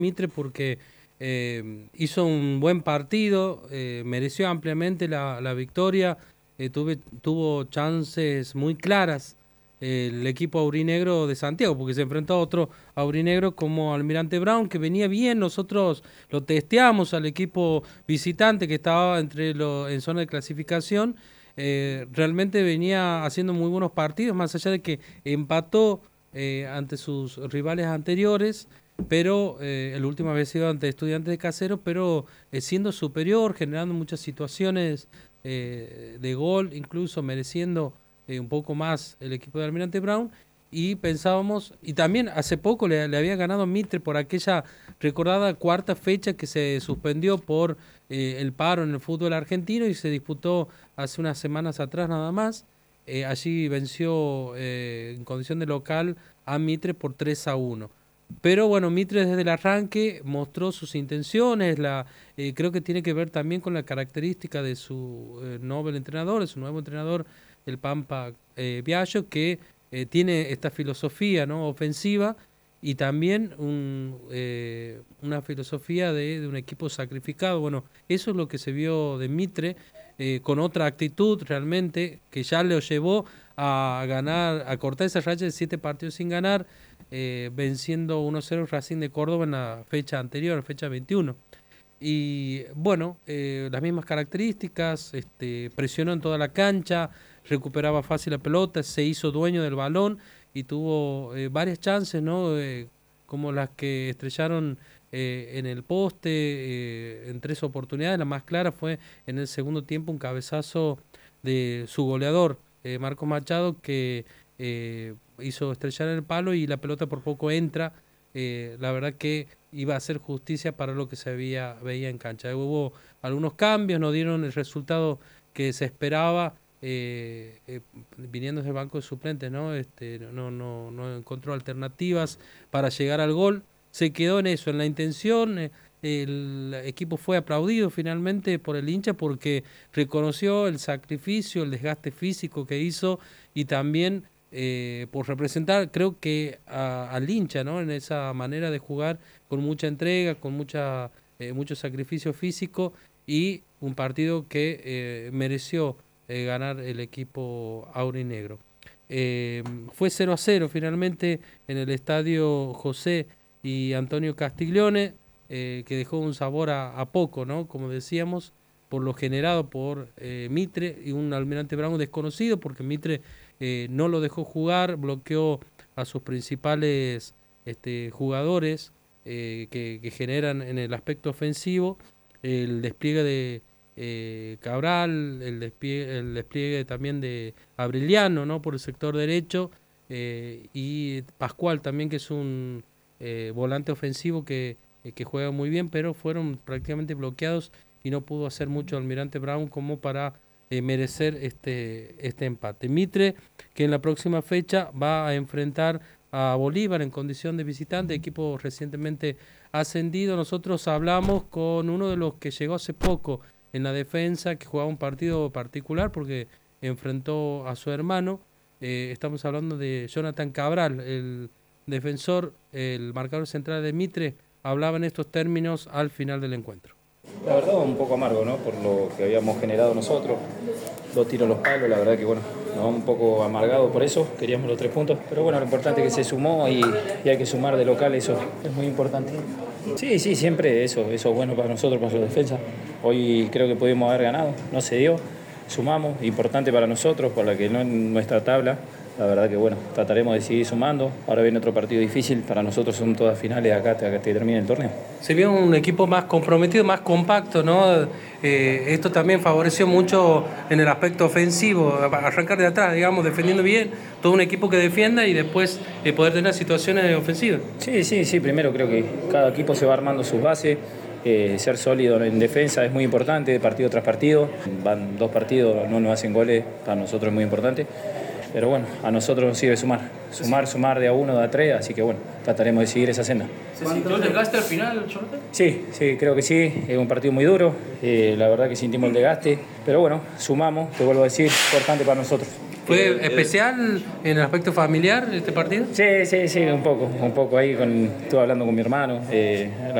Mitre porque hizo un buen partido, mereció ampliamente la victoria, tuvo chances muy claras el equipo aurinegro de Santiago, porque se enfrentó a otro aurinegro como Almirante Brown, que venía bien. Nosotros lo testeamos al equipo visitante que estaba en zona de clasificación. Realmente venía haciendo muy buenos partidos, más allá de que empató ante sus rivales anteriores, pero el último había sido ante Estudiantes de Caseros, pero siendo superior, generando muchas situaciones de gol, incluso mereciendo un poco más el equipo de Almirante Brown. Y pensábamos, y también hace poco le había ganado Mitre por aquella recordada cuarta fecha que se suspendió por el paro en el fútbol argentino y se disputó hace unas semanas atrás nada más. Allí venció en condición de local a Mitre por 3-1. Pero bueno, Mitre desde el arranque mostró sus intenciones, creo que tiene que ver también con la característica de su nuevo entrenador, el Pampa Biagio, que tiene esta filosofía, ¿no?, ofensiva, y también una filosofía de un equipo sacrificado. Bueno, eso es lo que se vio de Mitre, con otra actitud realmente, que ya lo llevó a ganar, a cortar esa racha de 7 partidos sin ganar, venciendo 1-0 Racing de Córdoba en la fecha anterior, fecha 21. Y bueno, las mismas características, presionó en toda la cancha, recuperaba fácil la pelota, se hizo dueño del balón y tuvo varias chances, ¿no? Como las que estrellaron en el poste, en 3 oportunidades. La más clara fue en el segundo tiempo, un cabezazo de su goleador, Marcos Machado, que hizo estrellar el palo y la pelota por poco entra. La verdad que iba a hacer justicia para lo que veía en cancha. Hubo algunos cambios, no dieron el resultado que se esperaba, viniendo desde el banco de suplentes, ¿no? No encontró alternativas para llegar al gol. Se quedó en eso, en la intención. El equipo fue aplaudido finalmente por el hincha porque reconoció el sacrificio, el desgaste físico que hizo y también por representar, creo que al hincha, ¿no?, en esa manera de jugar con mucha entrega, con mucho sacrificio físico, y un partido que mereció ganar el equipo aurinegro. Fue 0-0 finalmente en el estadio José y Antonio Castiglione, que dejó un sabor a poco, ¿no?, como decíamos, por lo generado por Mitre y un Almirante Brown desconocido, porque Mitre no lo dejó jugar, bloqueó a sus principales jugadores que generan en el aspecto ofensivo, el despliegue de Cabral, el despliegue también de Abriliano, ¿no?, por el sector derecho, y Pascual también, que es un volante ofensivo que juega muy bien, pero fueron prácticamente bloqueados y no pudo hacer mucho Almirante Brown como para merecer este empate. Mitre, que en la próxima fecha va a enfrentar a Bolívar en condición de visitante, equipo recientemente ascendido. Nosotros hablamos con uno de los que llegó hace poco en la defensa, que jugaba un partido particular porque enfrentó a su hermano. Estamos hablando de Jonathan Cabral, el defensor, el marcador central de Mitre. Hablaba en estos términos al final del encuentro. La verdad un poco amargo, ¿no?, por lo que habíamos generado nosotros, 2 tiros a los palos. La verdad que bueno, nos vamos un poco amargados por eso, queríamos los 3 puntos, pero bueno, lo importante es que se sumó y hay que sumar de local, eso es muy importante. Sí, siempre eso es bueno para nosotros, para la defensa. Hoy creo que pudimos haber ganado, no se dio, sumamos, importante para nosotros, por la que no en nuestra tabla. La verdad que bueno, trataremos de seguir sumando. Ahora viene otro partido difícil, para nosotros son todas finales acá hasta que termine el torneo. Se vio un equipo más comprometido, más compacto, ¿no? Esto también favoreció mucho en el aspecto ofensivo, arrancar de atrás, digamos, defendiendo bien, todo un equipo que defienda y después poder tener situaciones ofensivas. Sí, primero creo que cada equipo se va armando sus bases. Ser sólido en defensa es muy importante, partido tras partido. Van 2 partidos, no nos hacen goles, para nosotros es muy importante. Pero bueno, a nosotros nos sirve sumar de a 1, de a 3, así que bueno, trataremos de seguir esa senda. ¿Se sintió el desgaste al final, Jonathan? Sí, creo que sí, es un partido muy duro, la verdad que sentimos el desgaste, pero bueno, sumamos, te vuelvo a decir, importante para nosotros. ¿Fue especial en el aspecto familiar este partido? Sí, un poco ahí, estuve hablando con mi hermano.